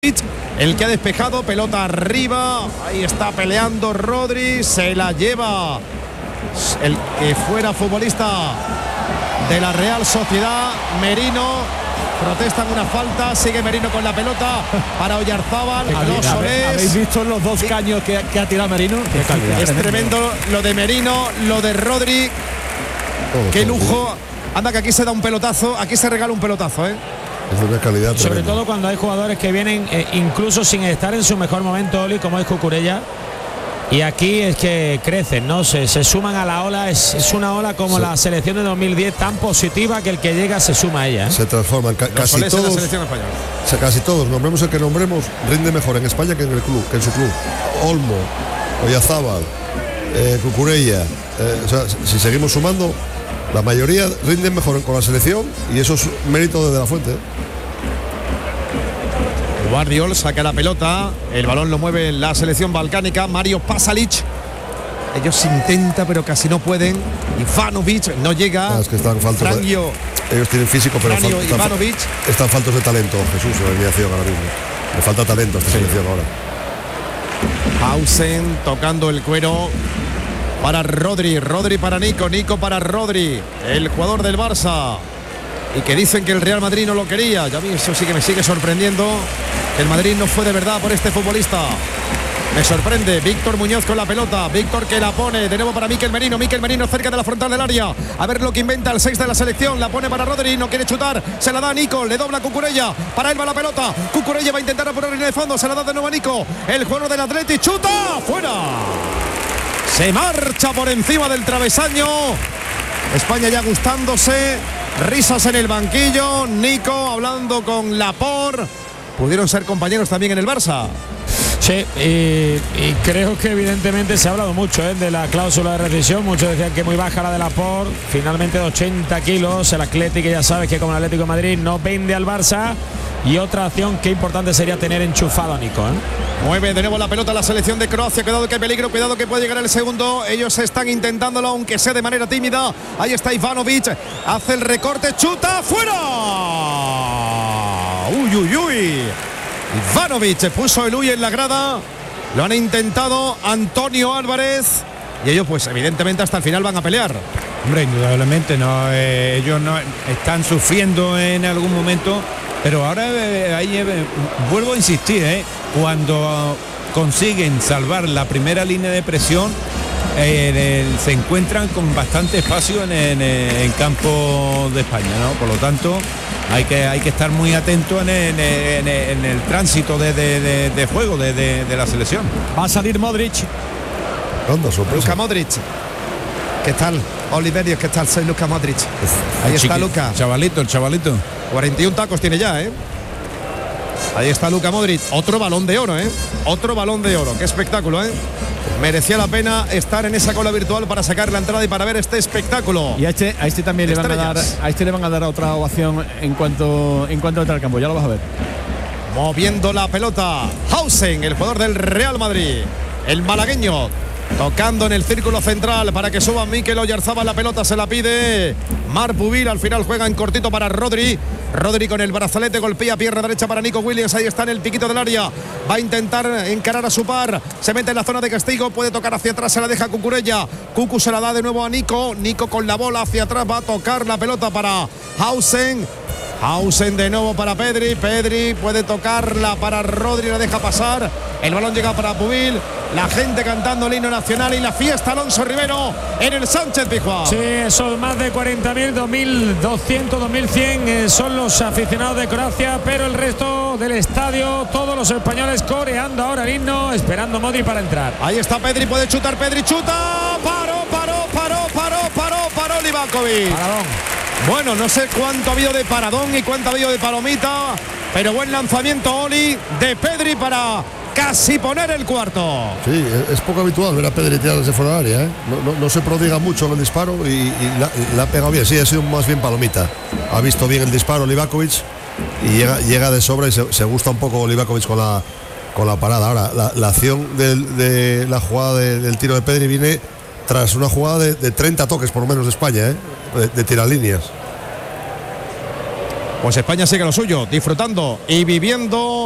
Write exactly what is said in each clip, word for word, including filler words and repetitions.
El que ha despejado, pelota arriba, ahí está peleando Rodri, se la lleva el que fuera futbolista de la Real Sociedad, Merino. Protestan una falta, sigue Merino con la pelota para Oyarzábal. ¿Habéis visto los dos caños que, que ha tirado Merino? Es tremendo lo de Merino, lo de Rodri. Qué lujo. Anda que aquí se da un pelotazo, aquí se regala un pelotazo, ¿eh? Es de una calidad sobre tremenda. todo cuando hay jugadores que vienen eh, incluso sin estar en su mejor momento, Oli, como es Cucurella. Y aquí es que crecen, ¿no? Se, se suman a la ola. Es, es una ola como sí. La selección de dos mil diez, tan positiva que el que llega se suma a ella, ¿eh? Se transforman. Ca casi todos. La selección española. O sea, casi todos, nombremos el que nombremos, rinde mejor en España que en el club, que en su club. Olmo, Oyarzábal, eh, Cucurella. Eh, o sea, si seguimos sumando, la mayoría rinden mejor con la selección y eso es mérito de De La Fuente. Guardiol saca la pelota, el balón lo mueve la selección balcánica, Mario Pasalic. Ellos intentan pero casi no pueden. Ivanovic no llega. Ah, es que están faltos de, ellos tienen físico pero Franio, falta, Ivanovic. Están, están faltos de talento, Jesús, en la alineación ahora mismo. Le falta talento a esta sí. selección ahora. Hausen tocando el cuero para Rodri, Rodri para Nico, Nico para Rodri, el jugador del Barça. Y que dicen que el Real Madrid no lo quería. Ya a mí eso sí que me sigue sorprendiendo. Que el Madrid no fue de verdad por este futbolista. Me sorprende. Víctor Muñoz con la pelota. Víctor que la pone de nuevo para Mikel Merino. Mikel Merino cerca de la frontal del área. A ver lo que inventa el seis de la selección. La pone para Rodri. No quiere chutar. Se la da a Nico. Le dobla a Cucurella. Para él va la pelota. Cucurella va a intentar apurar en el fondo. Se la da de nuevo a Nico. El jugador del Atleti. ¡Chuta! ¡Fuera! Se marcha por encima del travesaño. España ya gustándose. Risas en el banquillo. Nico hablando con Laporte. Pudieron ser compañeros también en el Barça. Sí, y, y creo que evidentemente se ha hablado mucho ¿eh? de la cláusula de rescisión. Muchos decían que muy baja la de Laporte. Finalmente de ochenta kilos. El Atlético, ya sabes que como el Atlético de Madrid no vende al Barça. Y otra acción que importante sería tener enchufado a Nico, ¿eh? Mueve de nuevo la pelota la selección de Croacia. Cuidado que hay peligro, cuidado que puede llegar el segundo. Ellos están intentándolo, aunque sea de manera tímida. Ahí está Ivanovic. Hace el recorte, chuta, fuera. Uy, uy, uy. Ivanovic puso el uy en la grada. Lo han intentado Antonio Álvarez. Y ellos pues evidentemente hasta el final van a pelear. Hombre, indudablemente no, eh, ellos no están sufriendo en algún momento. Pero ahora eh, ahí eh, vuelvo a insistir, eh, cuando consiguen salvar la primera línea de presión, eh, el, se encuentran con bastante espacio en, en, en campo de España, ¿no? Por lo tanto, hay que, hay que estar muy atento en, en, en, en el tránsito de, de, de, de juego de, de, de la selección. Va a salir Modric. ¿Dónde, sorpresa? Luka Modric. ¿Qué tal? Oliverios, ¿qué tal? Soy Luka Modric. Ahí está Luka. Chavalito, el chavalito. cuarenta y un tacos tiene ya, ¿eh? Ahí está Luka Modric. Otro balón de oro, ¿eh? Otro balón de oro. Qué espectáculo, ¿eh? Merecía la pena estar en esa cola virtual para sacar la entrada y para ver este espectáculo. Y a este, a este también le van a dar, a este le van a dar otra ovación en cuanto en cuanto entre al campo. Ya lo vas a ver. Moviendo la pelota. Hausen, el jugador del Real Madrid. El malagueño. Tocando en el círculo central para que suba Mikel Oyarzábal. La pelota se la pide Marc Pubil. Al final juega en cortito para Rodri. Rodri con el brazalete, golpea pierna derecha para Nico Williams. Ahí está en el piquito del área. Va a intentar encarar a su par. Se mete en la zona de castigo. Puede tocar hacia atrás. Se la deja Cucurella. Cucu se la da de nuevo a Nico. Nico con la bola hacia atrás. Va a tocar la pelota para Hausen. Hausen de nuevo para Pedri. Pedri puede tocarla para Rodri. La deja pasar. El balón llega para Pubil. La gente cantando el himno nacional y la fiesta Alonso Rivero en el Sánchez Pizjuán. Sí, son más de cuarenta mil, dos mil doscientos, dos mil cien eh, son los aficionados de Croacia, pero el resto del estadio, todos los españoles coreando ahora el himno, esperando Modric para entrar. Ahí está Pedri, puede chutar Pedri, chuta. Paró, paró, paró, paró, paró, paró Livakovic. Paradón. Bueno, no sé cuánto ha habido de paradón y cuánto ha habido de palomita, pero buen lanzamiento, Oli, de Pedri para casi poner el cuarto. Sí, es poco habitual ver a Pedri tirar desde fuera del área, ¿eh? no, no, no se prodiga mucho en el disparo y, y la, la ha pegado bien. Sí, ha sido más bien palomita. Ha visto bien el disparo Livakovic y llega, llega de sobra y se, se gusta un poco Livakovic con la, con la parada. Ahora, la, la acción del, de la jugada de, del tiro de Pedri viene tras una jugada de, de treinta toques por lo menos de España, ¿eh? de, de tirar líneas. Pues España sigue lo suyo, disfrutando y viviendo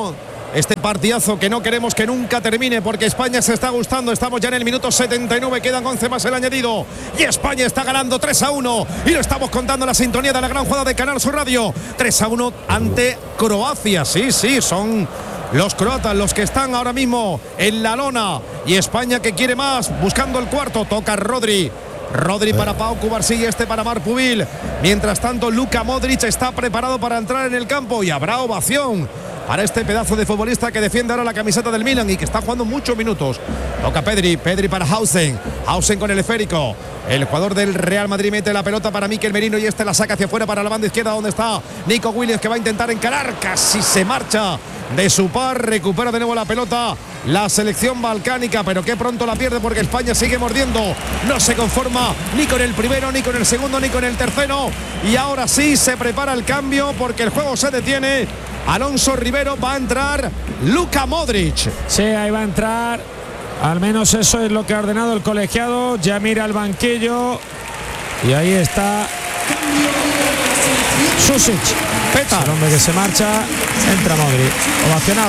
este partidazo que no queremos que nunca termine, porque España se está gustando. Estamos ya en el minuto setenta y nueve, quedan once más el añadido y España está ganando tres a uno, y lo estamos contando en la sintonía de la gran jugada de Canal Sur Radio. tres a uno ante Croacia. Sí, sí, son los croatas los que están ahora mismo en la lona, y España que quiere más, buscando el cuarto. Toca Rodri. Rodri para Pau Cubarsí y este para Marpubil. Mientras tanto, Luka Modric está preparado para entrar en el campo y habrá ovación para este pedazo de futbolista que defiende ahora la camiseta del Milan y que está jugando muchos minutos. Toca Pedri, Pedri para Hausen. Hausen con el esférico. El jugador del Real Madrid mete la pelota para Mikel Merino y este la saca hacia afuera para la banda izquierda, donde está Nico Williams, que va a intentar encarar. Casi se marcha de su par. Recupera de nuevo la pelota la selección balcánica, pero que pronto la pierde porque España sigue mordiendo. No se conforma ni con el primero, ni con el segundo, ni con el tercero. Y ahora sí se prepara el cambio porque el juego se detiene. Alonso Rivero, va a entrar Luka Modric. Sí, ahí va a entrar. Al menos eso es lo que ha ordenado el colegiado. Ya mira al banquillo. Y ahí está Susic. Peta. El hombre que se marcha. Entra Modric. Ovacionado.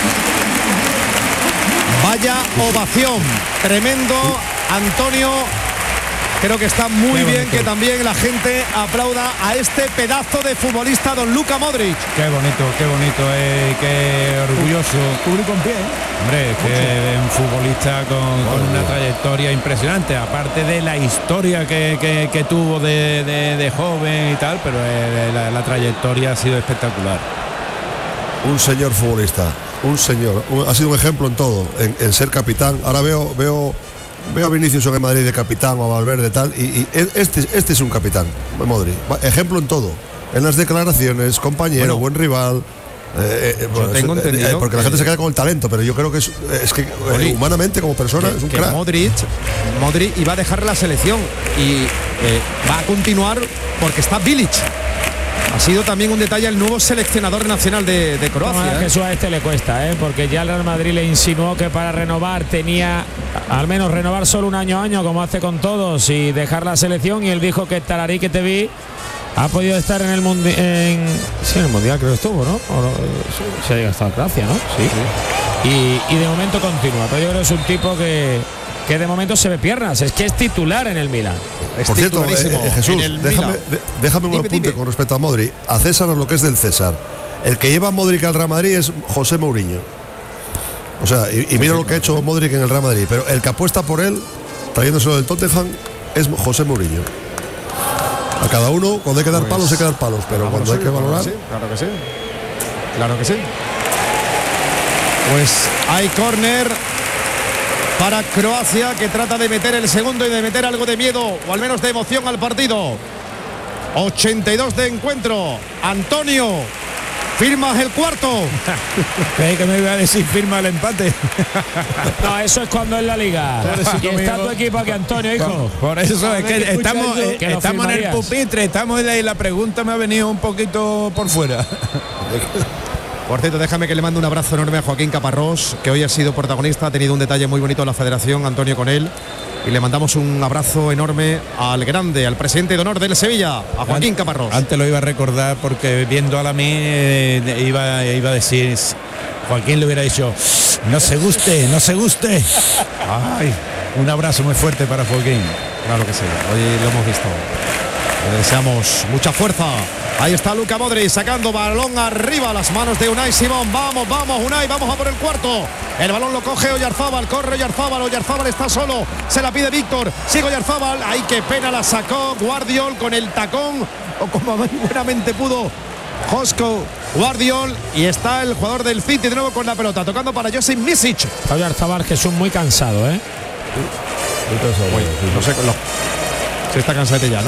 Vaya ovación. Tremendo, Antonio. Creo que está muy bien que también la gente aplauda a este pedazo de futbolista, don Luka Modric. Qué bonito, qué bonito, eh, qué orgulloso. Público en pie, ¿eh? Hombre, es que es un futbolista con, con una trayectoria impresionante, aparte de la historia que, que, que tuvo de, de, de joven y tal, pero eh, la, la trayectoria ha sido espectacular. Un señor futbolista, un señor, un, ha sido un ejemplo en todo, en, en ser capitán. Ahora veo, veo, veo a Vinicius en el Madrid de capitán, o a Valverde tal, y, y este, este es un capitán, Modric, ejemplo en todo, en las declaraciones, compañero, bueno, buen rival. Eh, eh, bueno, tengo es, entendido eh, porque la gente se queda con el talento, pero yo creo que es, es que eh, humanamente como persona que, es un que crack. Modric, Modric iba a dejar la selección y eh, va a continuar porque está Bilic. Ha sido también un detalle el nuevo seleccionador nacional de, de Croacia. No, que eso a este le cuesta, ¿eh? Porque ya el Real Madrid le insinuó que para renovar tenía, al menos renovar solo un año a año, como hace con todos, y dejar la selección. Y él dijo que Tararí, que te vi, ha podido estar en el mundial, en, sí, en el mundial creo que estuvo, ¿no? O, sí, se ha llegado hasta Croacia, ¿no? Sí. sí. Y, y de momento continúa. Pero yo creo que es un tipo que, que de momento se ve piernas. Es que es titular en el Milan. Es Por cierto, eh, eh, Jesús, déjame, de, déjame un apunte con respecto a Modric. A César es lo que es del César. El que lleva a Modric al Real Madrid es José Mourinho. O sea, y, y mira lo que ha hecho Modric en el Real Madrid. Pero el que apuesta por él, trayéndoselo del Tottenham, es José Mourinho. A cada uno, cuando hay que dar pues, palos, hay que dar palos. Pero cuando sí, hay que valorar... Claro que sí, claro que sí. Claro que sí. Pues hay córner para Croacia, que trata de meter el segundo y de meter algo de miedo o al menos de emoción al partido. ochenta y dos de encuentro. Antonio, ¿firmas el cuarto? Creí que me iba a decir firma el empate. No, eso es cuando es la liga. Y está tu equipo aquí, Antonio, hijo. Por eso es que estamos, eh, que estamos en el pupitre, estamos en la, y la pregunta me ha venido un poquito por fuera. Por cierto, déjame que le mande un abrazo enorme a Joaquín Caparrós, que hoy ha sido protagonista, ha tenido un detalle muy bonito en la Federación, Antonio, con él. Y le mandamos un abrazo enorme al grande, al presidente de honor del Sevilla, a Joaquín Caparrós. Antes lo iba a recordar porque viendo a la mí eh, iba, iba a decir, Joaquín le hubiera dicho, no se guste, no se guste. Ay, un abrazo muy fuerte para Joaquín. Claro que sí, hoy lo hemos visto. Le deseamos mucha fuerza. Ahí está Luka Modric sacando balón arriba a las manos de Unai Simón. Vamos, vamos, Unai, vamos a por el cuarto. El balón lo coge Oyarzábal, corre Oyarzábal, Oyarzábal está solo, se la pide Víctor, sigue Oyarzábal, ay, qué pena, la sacó Guardiol con el tacón, o como buenamente pudo Josko Guardiol, y está el jugador del City de nuevo con la pelota, tocando para Josip Misic. Oyarzábal, que es un muy cansado, ¿eh? Uy, no sé, lo, si está cansadete ya, ¿no?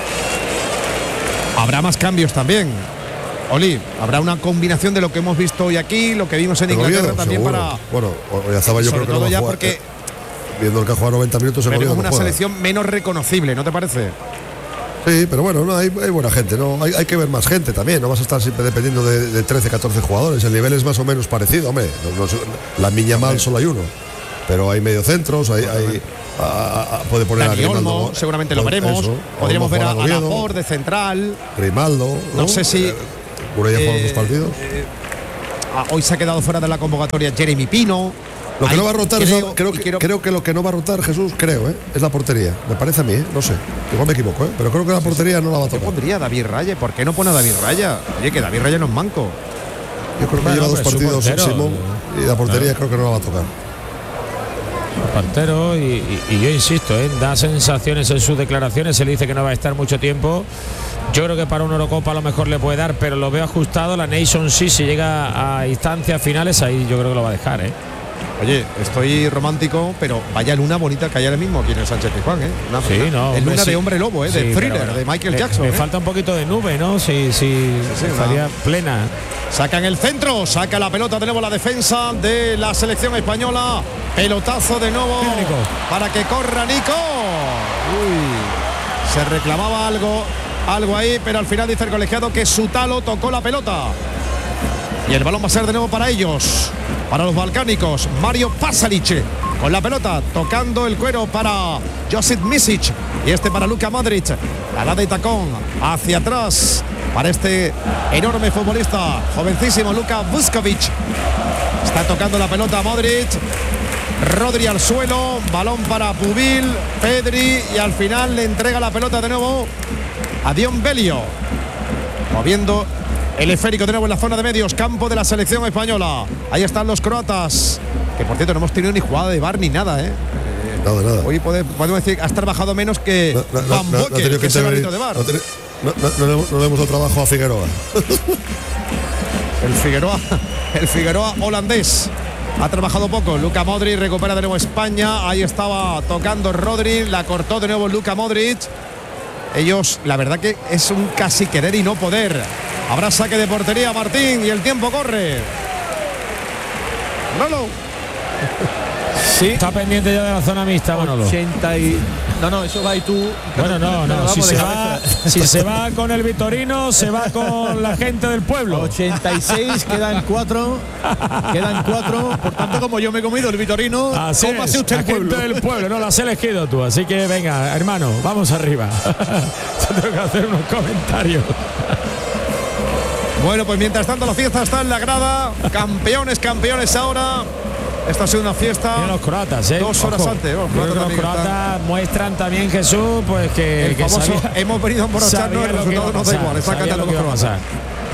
Habrá más cambios también. Oli, habrá una combinación de lo que hemos visto hoy aquí, lo que vimos en Inglaterra Oviedo, también seguro. Para. Bueno, ya estaba yo creo que no va a jugar, porque eh, viendo el que ha jugado noventa minutos en Oviedo, una no selección menos reconocible, ¿no te parece? Sí, pero bueno, no, hay, hay buena gente, no hay, hay que ver más gente también, no vas a estar siempre dependiendo de, de trece, catorce jugadores, el nivel es más o menos parecido, hombre, no, no, la Miña Mal solo hay uno, pero hay mediocentros, hay, hay a, a, puede poner Dani a Grimaldo, Olmo, seguramente lo veremos, eso, podríamos ver a, a Laporte de central, Grimaldo, no, no sé si eh, Muralla eh, juega dos partidos. Eh, hoy se ha quedado fuera de la convocatoria Jeremy Pino. Lo que Ahí no va a rotar, creo, es, creo, que, quiero... creo que lo que no va a rotar, Jesús, creo, ¿eh? es la portería. Me parece a mí, ¿eh? no sé. Igual me equivoco, ¿eh? pero creo que la portería no la va a Yo tocar. pondría a David Raya. ¿Por qué no pone a David Raya? Oye, que David Raya no es manco. Yo creo que Bueno, lleva dos pues su partidos portero, Simón y la portería creo que no la va a tocar. Partero y, y, y yo insisto, ¿eh? da sensaciones en sus declaraciones, se le dice que no va a estar mucho tiempo. Yo creo que para una Eurocopa a lo mejor le puede dar, pero lo veo ajustado. La Nations sí, si llega a instancias finales, ahí yo creo que lo va a dejar, ¿eh? Oye, estoy romántico, pero vaya luna bonita que hay ahora mismo aquí en el Sánchez Pizjuán, ¿eh? Una, Sí, una, no, el hombre, luna sí. de hombre lobo, ¿eh? Sí, de pero Thriller, bueno, de Michael le, Jackson. Le ¿eh? falta un poquito de nube, ¿no? Si, si, sí, estaría no. plena. Sacan el centro, saca la pelota de nuevo la defensa de la selección española. Pelotazo de nuevo Mira, Nico. para que corra Nico. Uy, se reclamaba algo, algo ahí, pero al final dice el colegiado que Sutalo tocó la pelota. Y el balón va a ser de nuevo para ellos, para los balcánicos. Mario Pasalic con la pelota, tocando el cuero para Josip Misic. Y este para Luka Modric. La da de tacón hacia atrás para este enorme futbolista, jovencísimo Luka Vuskovic. Está tocando la pelota a Modric. Rodri al suelo, balón para Pubil, Pedri, y al final le entrega la pelota de nuevo a Dion Belio. Moviendo el esférico de nuevo en la zona de medios, campo de la selección española. Ahí están los croatas, que por cierto no hemos tenido ni jugada de bar ni nada, ¿eh? Nada, nada. Hoy pode, podemos decir, has trabajado menos que No, no, no, Van no, no ha Boekel, tenido que es el árbitro de bar. No, tiene- no, no, no le- no le hemos dado trabajo a Figueroa. El Figueroa, el Figueroa holandés. Ha trabajado poco. Luka Modric recupera de nuevo España. Ahí estaba tocando Rodri. La cortó de nuevo Luka Modric. Ellos, la verdad que es un casi querer y no poder. Habrá saque de portería, Martín, y el tiempo corre. Rolo. Sí. Está pendiente ya de la zona mixta, Manolo. ochenta y... No, no, eso va y tú. Bueno, no, no, Vamos si de se, cabeza. va, si se va con el Vitorino, se va con la gente del pueblo. ochenta y seis, quedan cuatro. Quedan cuatro. Por tanto, como yo me he comido el Vitorino, Así cómase es, usted la el pueblo. gente del pueblo, no la has elegido tú, así que venga, hermano, vamos arriba. Yo tengo que hacer unos comentarios. Bueno, pues mientras tanto la fiesta está en la grada. Campeones, campeones ahora. Esta ha sido una fiesta. Mira los croatas, ¿eh? Dos horas Ojo. antes, los Yo creo que croatas los también croatas muestran también, Jesús, pues que, El que famoso, sabía- hemos venido a emborracharnos, sabía el lo que iba resultado a nos da pasar, igual. Está sabía cantando lo que los iba a croatas.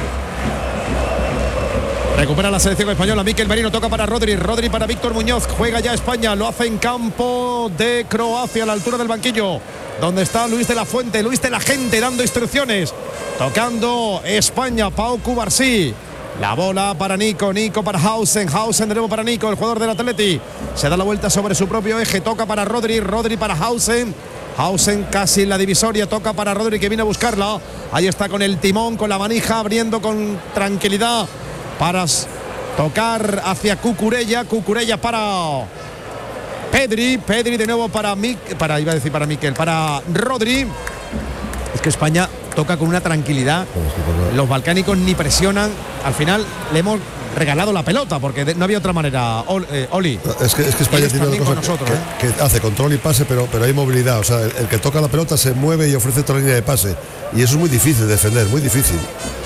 pasar. Recupera la selección española. Mikel Merino toca para Rodri. Rodri para Víctor Muñoz. Juega ya España. Lo hace en campo de Croacia, a la altura del banquillo, donde está Luis de la Fuente, Luis de la Gente, dando instrucciones. Tocando España, Pau Cubarsí. La bola para Nico, Nico para Hausen, Hausen de nuevo para Nico, el jugador del Atleti. Se da la vuelta sobre su propio eje, toca para Rodri, Rodri para Hausen. Hausen casi en la divisoria, toca para Rodri que viene a buscarla. Ahí está con el timón, con la manija, abriendo con tranquilidad para tocar hacia Cucurella, Cucurella para Pedri, Pedri de nuevo para Mikel, para iba a decir para Mikel, para Rodri. Es que España toca con una tranquilidad. Los balcánicos ni presionan. Al final le hemos regalado la pelota porque de, no había otra manera. Ol, eh, Oli. Es que, es que España Ellos tiene una también cosa con nosotros, que, que- que hace control y pase, pero, pero hay movilidad. O sea, el, el que toca la pelota se mueve y ofrece otra línea de pase. Y eso es muy difícil de defender, muy difícil.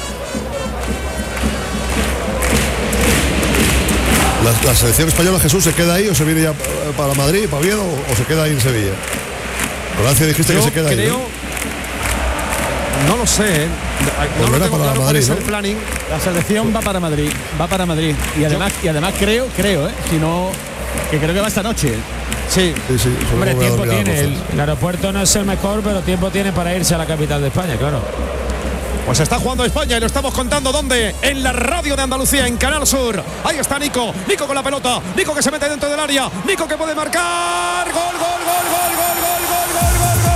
La, la selección española, Jesús, ¿se queda ahí o se viene ya para Madrid, para Oviedo, o, o se queda ahí en Sevilla? Francia dijiste Yo que se queda creo, ahí, ¿no? no lo sé. ¿eh? No lo Volverá tengo para claro cuál Madrid, es ¿no? el planning. La selección va para Madrid, va para Madrid. Y además, y además creo, creo, ¿eh? Si no, que creo que va esta noche. Sí. Sí, sí, solo Hombre, voy a tiempo dormir a las tiene. El, doce. el aeropuerto no es el mejor, pero tiempo tiene para irse a la capital de España, claro. Pues está jugando España y lo estamos contando ¿dónde? En la radio de Andalucía, en Canal Sur. Ahí está Nico, Nico con la pelota, Nico que se mete dentro del área, Nico que puede marcar. Gol, gol, gol, gol, gol, gol, gol, gol, gol, gol.